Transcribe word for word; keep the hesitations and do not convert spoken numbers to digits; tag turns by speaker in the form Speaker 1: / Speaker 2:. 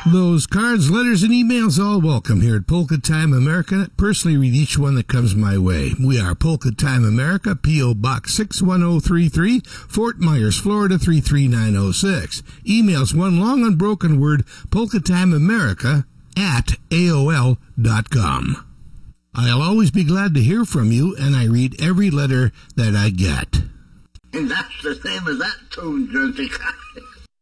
Speaker 1: Those cards, letters, and emails, all welcome here at Polka Time America. Personally read each one that comes my way. We are Polka Time America, P O. Box six one zero three three, Fort Myers, Florida three three nine zero six. Emails one long unbroken word, Polka Time America at A O L dot com. I'll always be glad to hear from you, and I read every letter that I get.
Speaker 2: And that's the same as that tune, Jessica.